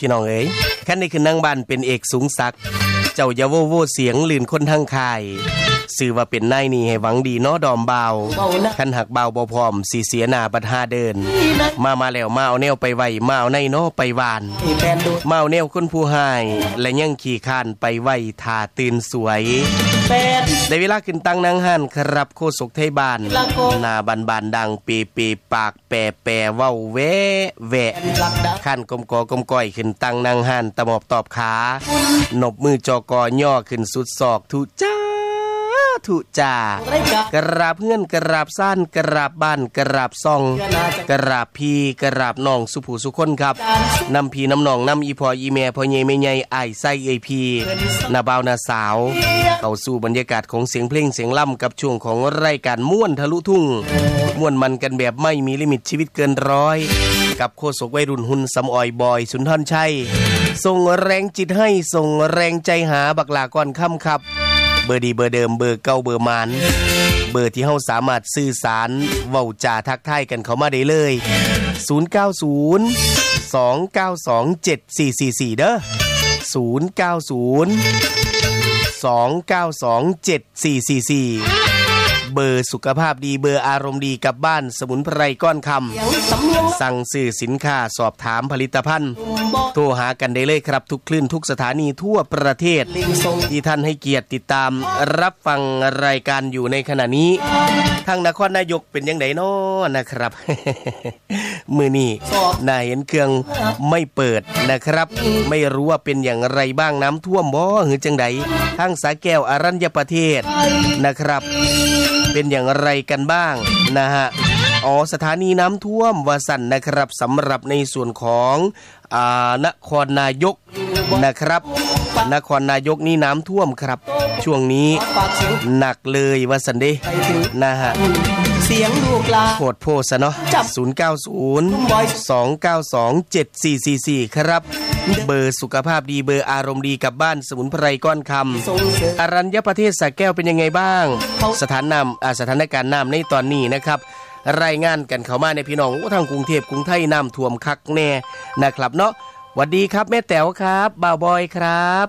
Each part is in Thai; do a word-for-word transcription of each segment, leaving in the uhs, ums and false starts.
พี่น้องเอ๋ยคันนี้คือนางบ้านเป็นเอกสูงศักดิ์เจ้าอย่าโว้โว้เสียงลื่นคนทั้งค่ายสื่อว่าเป็นนายนี่ให้หวังดีเนาะดอมบ่าวคันหักบ่าวบ่พร้อมสิเสียหน้าบัดหาเดินมามาแล้วมาเอาแนวไปไว้มาเอาในเนาะไปหวานมาเอาแนวคนผู้หายและยังขี่คานไปไว้ท่าตื่นสวยได้เวลาขึ้นตั้งนางหันครับโคศกไทยบ้านหน้าบานๆดังปีปีปากแปรแปรเว้าแวะแวะขั้นกลมกอกลมก้อยขึ้นตั้งนางหันตะหมอบตอบขาหนบมือจอกอย่อขึ้นสุดศอกทุจ้าทุจ่ากราบเพื่อนกราบซ่านกราบบ้านกราบซองกราบพี่กราบน้องสุผู้สุคนครับนำพี่น้ำน้องนำอีพออีแม่พ่อใหญ่แม่ใหญ่อ้ายไส้เอ้ยพี่นาบ่าวนาสาวเข้าสู่บรรยากาศของเสียงเพลงเสียงล่ำกับช่วงของรายการม่วนทะลุทุ่งม่วนมันกันแบบไม่มีลิมิตชีวิตเกินร้อยกับโคศกวัยรุ่นหุ่นสำออยบอยสุนทรชัยส่งแรงจิตให้ส่งแรงใจหาบักหลาก่อนค่ำครับเบอร์ดีเบอร์เดิมเบอร์เก่าเบอร์มันเบอร์ที่เฮาสามารถสื่อสารเว้าจาทักทายกันเข้ามาได้เลยศูนย์ เก้า ศูนย์ สอง เก้า สอง เจ็ด สี่ สี่ สี่เด้อศูนย์ เก้า ศูนย์ สอง เก้า สอง เจ็ด สี่ สี่ สี่เบอร์สุขภาพดีเบอร์อารมณ์ดีกับบ้านสมุนไพรก้อนคำสั่งซื้อสินค้าสอบถามผลิตภัณฑ์โทรหากันได้เลยครับทุกคลื่นทุกสถานีทั่วประเทศที่ท่านให้เกียรติติดตามรับฟังรายการอยู่ในขณะนี้ทางนครนายกเป็นยังไงน้อนะครับ มือนี้น่าเห็นเครื่องไม่เปิดนะครับไม่รู้ว่าเป็นอย่างไรบ้างน้ำท่วมบ่หรือจังใดทางสาแก้วอรัญญประเทศนะครับเป็นอย่างไรกันบ้างนะฮะอ๋อสถานีน้ำท่วมวสันนะครับสำหรับในส่วนของอ่านครนายกนะครับนครนายกนี่น้ำท่วมครับช่วงนี้หนักเลยวสันเดนะฮะเสียงลูกหลานโคตรโพสเนาะศูนย์ เก้า ศูนย์ สอง เก้า สอง เจ็ด สี่ สี่ สี่ครับเบอร์สุขภาพดีเบอร์อารมณ์ดีกับบ้านสมุนไพรก้อนคำอรัญญประเทศสระแก้วเป็นยังไงบ้างสถานน้ำสถานการณ์น้ำในตอนนี้นะครับรายงานกันเข้ามาในพี่น้องทางกรุงเทพกรุงไทยน้ำท่วมคักแน่นะครับเนาะสวัสดีครับแม่แต๋วครับบ่าวบอยครับ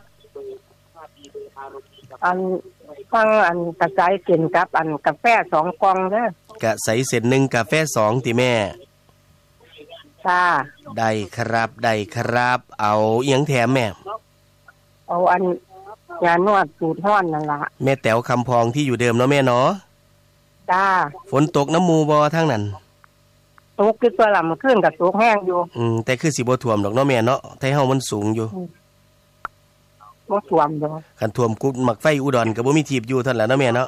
อันฟังอันกระจายเส้นกับอันกาแฟสองกล่องเด้อกระใสเส้นหนึ่งกาแฟสองติแม่ค่ะได้ครับได้ครับเอาเอียงแถมแม่เอาอันยานวดสูตรห้อนนั่นล่ะแม่แต๋วคำพองที่อยู่เดิมเนาะแม่เนาะจ้าฝนตกน้ำมูบ่ทั้งนั้นตกคือตัวลำขึ้นกับตกแห้งอยู่อืมแต่คือสิบ่ท่วมดอกเนาะแม่เนาะไทเฮามันสูงอยู่บ่ท่วมดอกคันท่วมกุดมักไฟอุดรก็บ่มีทีบอยู่ซั่นล่ะเนาะแม่เนาะ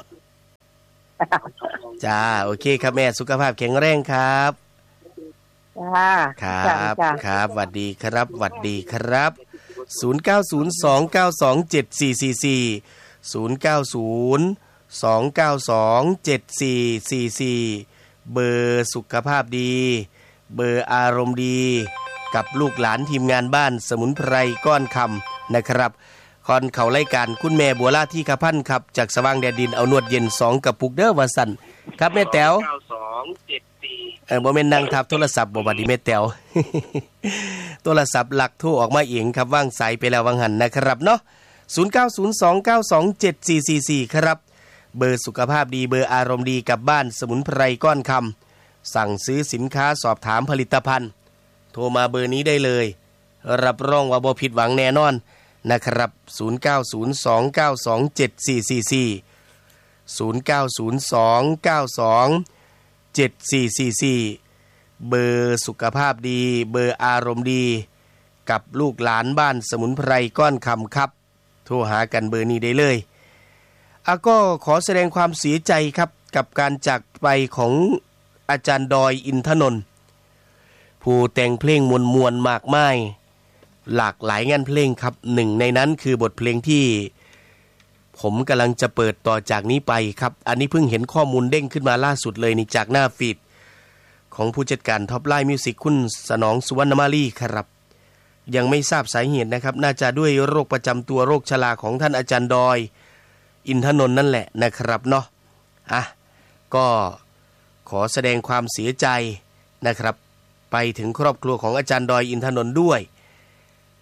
จ้าโอเคครับแม่สุขภาพแข็งแรงครับจ้าครับครับสวัสดีครับสวัสดีครับศูนย์ เก้า ศูนย์ สอง เก้า สอง เจ็ด สี่ สี่ สี่ ศูนย์ เก้า ศูนย์ สอง เก้า สอง เจ็ด สี่ สี่ สี่เบอร์สุขภาพดีเบอร์อารมณ์ดีกับลูกหลานทีมงานบ้านสมุนไพรก้อนคำนะครับคอนเขารายการคุณแม่บัวลาที่ขพันครับจากสว่างแดนดินเอานวดเย็นสองกระปุกเด้อวาสันครับแม่แต๋วเออบ่แม่นนั่งทับโทรศัพท์บ่บัดนี้แม่แต๋วโทรศัพท์หลักโทรออกมาเองครับวางสายไปแล้ววางหันนะครับเนาะศูนย์ เก้า ศูนย์ สอง เก้า สอง เจ็ด สี่ สี่ สี่ครับเบอร์สุขภาพดีเบอร์อารมณ์ดีกับบ้านสมุนไพรก้อนคำสั่งซื้อสินค้าสอบถามผลิตภัณฑ์โทรมาเบอร์นี้ได้เลยรับรองว่าบ่ผิดหวังแน่นอนนะครับศูนย์ เก้า ศูนย์ สอง เก้า สอง เจ็ด สี่ สี่ สี่ ศูนย์ เก้า ศูนย์ สอง เก้า สอง เจ็ด สี่ สี่ สี่เบอร์สุขภาพดีเบอร์อารมณ์ดีกับลูกหลานบ้านสมุนไพรก้อนคำครับโทรหากันเบอร์นี้ได้เลยอ่ะก็ขอแสดงความเสียใจครับกับการจากไปของอาจารย์ดอยอินทนนท์ผู้แต่งเพลงมวลๆมากมายหลากหลายงานเพลงครับหนึ่งในนั้นคือบทเพลงที่ผมกำลังจะเปิดต่อจากนี้ไปครับอันนี้เพิ่งเห็นข้อมูลเด้งขึ้นมาล่าสุดเลยนี่จากหน้าฟีดของผู้จัดการท็อปไลน์มิวสิกคุณสนองสุวรรณมาลีครับยังไม่ทราบสาเหตุนะครับน่าจะด้วยโรคประจำตัวโรคชราของท่านอาจารย์ดอยอินทนนท์นั่นแหละนะครับเนาะอ่ะก็ขอแสดงความเสียใจนะครับไปถึงครอบครัวของอาจารย์ดอยอินทนนท์ด้วย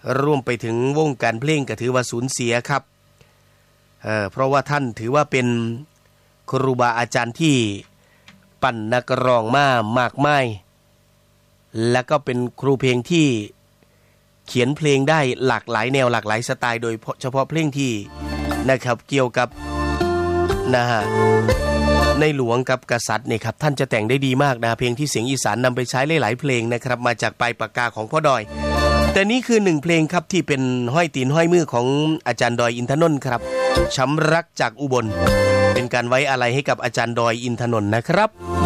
รวมไปถึงวงการเพลงก็ถือว่าสูญเสียครับเอ่อเพราะว่าท่านถือว่าเป็นครูบาอาจารย์ที่ปั่นนักร้องมามากมายและก็เป็นครูเพลงที่เขียนเพลงได้หลากหลายแนวหลากหลายสไตล์โดยเฉพาะเพลงที่นะครับเกี่ยวกับนะฮะในหลวงกับกษัตริย์นี่ครับท่านจะแต่งได้ดีมากนะเพลงที่เสียงอีสานนำไปใช้หลายๆเพลงนะครับมาจากปลายปากกาของพ่อดอยแต่นี่คือหนึ่งเพลงครับที่เป็นห้อยตีนห้อยมือของอาจารย์ดอยอินทนนท์ครับช้ำรักจากอุบลเป็นการไว้อาลัยให้กับอาจารย์ดอยอินทนนท์นะครับ